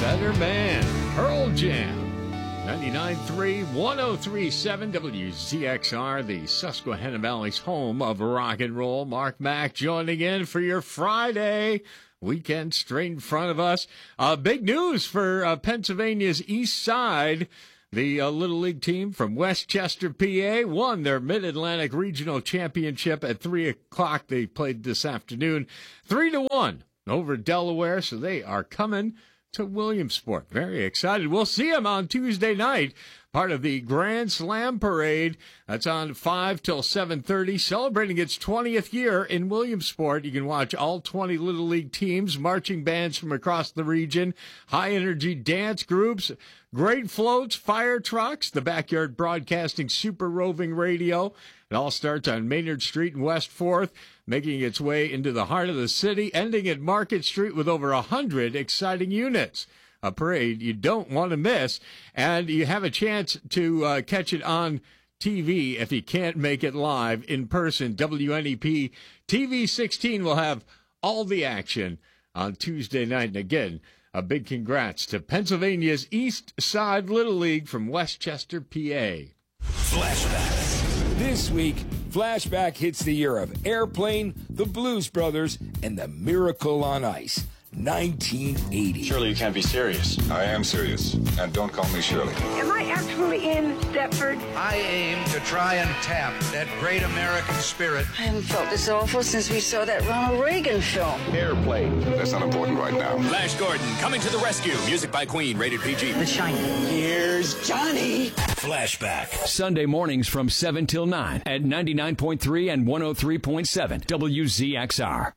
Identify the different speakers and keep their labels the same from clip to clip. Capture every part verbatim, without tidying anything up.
Speaker 1: Better Man, Pearl Jam. ninety-nine point three, one oh three point seven W Z X R, the Susquehanna Valley's home of rock and roll. Mark Mack joining in for your Friday weekend straight in front of us. Uh, big news for uh, Pennsylvania's East Side. The uh, Little League team from Westchester, P A, won their Mid-Atlantic Regional Championship at three o'clock. They played this afternoon, three to one over Delaware, so they are coming to Williamsport. Very excited. We'll see them on Tuesday night, part of the Grand Slam Parade. That's on five till seven thirty, celebrating its twentieth year in Williamsport. You can watch all twenty Little League teams, marching bands from across the region, high-energy dance groups, great floats, fire trucks, the Backyard Broadcasting Super Roving Radio. It all starts on Maynard Street in West Fourth, making its way into the heart of the city, ending at Market Street with over one hundred exciting units. A parade you don't want to miss, and you have a chance to uh, catch it on T V if you can't make it live in person. W N E P T V sixteen will have all the action on Tuesday night. And again, a big congrats to Pennsylvania's East Side Little League from Westchester, P A.
Speaker 2: Flashbacks. This week, Flashback hits the year of Airplane, the Blues Brothers, and the Miracle on Ice, nineteen eighty.
Speaker 3: Surely you can't be serious.
Speaker 4: I am serious, and don't call me Shirley.
Speaker 5: Am I actually in Deptford?
Speaker 6: I aim to try and tap that great American spirit.
Speaker 7: I haven't felt this awful since we saw that Ronald Reagan film.
Speaker 4: Airplane. That's not important right now.
Speaker 8: Flash Gordon, coming to the rescue. Music by Queen, rated P G.
Speaker 7: The Shining.
Speaker 2: Here's Johnny.
Speaker 8: Flashback.
Speaker 9: Sunday mornings from seven till nine at ninety-nine point three and one oh three point seven W Z X R.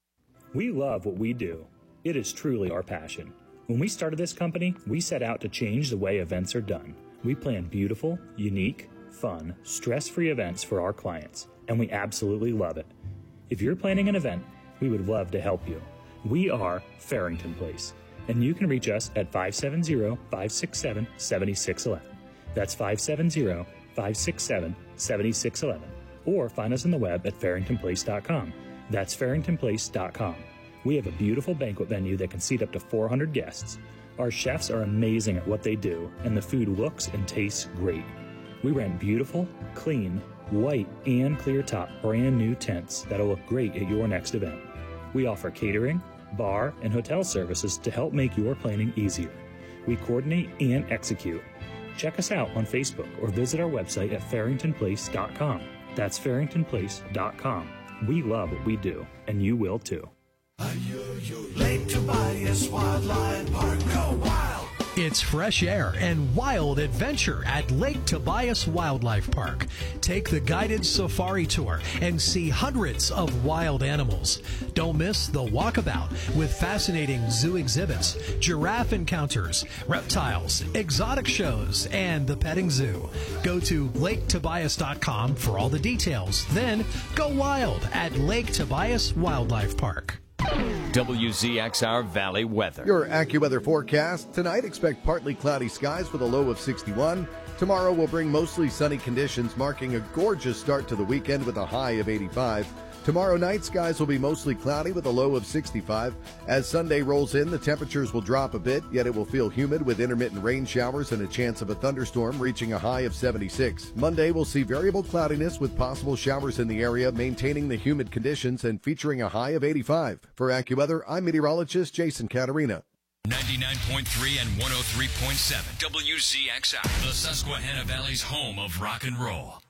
Speaker 10: We love what we do. It is truly our passion. When we started this company, we set out to change the way events are done. We plan beautiful, unique, fun, stress-free events for our clients, and we absolutely love it. If you're planning an event, we would love to help you. We are Farrington Place, and you can reach us at five seven zero, five six seven, seven six one one. That's five seven zero, five six seven, seven six one one. Or find us on the web at farrington place dot com. That's farrington place dot com. We have a beautiful banquet venue that can seat up to four hundred guests. Our chefs are amazing at what they do, and the food looks and tastes great. We rent beautiful, clean, white, and clear top brand new tents that'll look great at your next event. We offer catering, bar, and hotel services to help make your planning easier. We coordinate and execute. Check us out on Facebook or visit our website at farrington place dot com. That's farrington place dot com. We love what we do, and you will too.
Speaker 11: Lake Tobias Wildlife Park, go wild!
Speaker 12: It's fresh air and wild adventure at Lake Tobias Wildlife Park. Take the guided safari tour and see hundreds of wild animals. Don't miss the walkabout with fascinating zoo exhibits, giraffe encounters, reptiles, exotic shows, and the petting zoo. Go to lake tobias dot com for all the details. Then go wild at Lake Tobias Wildlife Park.
Speaker 9: W Z X R Valley weather.
Speaker 13: Your AccuWeather forecast. Tonight, expect partly cloudy skies with a low of sixty-one. Tomorrow will bring mostly sunny conditions, marking a gorgeous start to the weekend with a high of eighty-five. Tomorrow night, skies will be mostly cloudy with a low of sixty-five. As Sunday rolls in, the temperatures will drop a bit, yet it will feel humid with intermittent rain showers and a chance of a thunderstorm reaching a high of seventy-six. Monday will see variable cloudiness with possible showers in the area, maintaining the humid conditions and featuring a high of eighty-five. For AccuWeather, I'm meteorologist Jason Caterina.
Speaker 8: ninety-nine point three and one oh three point seven W Z X R, the Susquehanna Valley's home of rock and roll.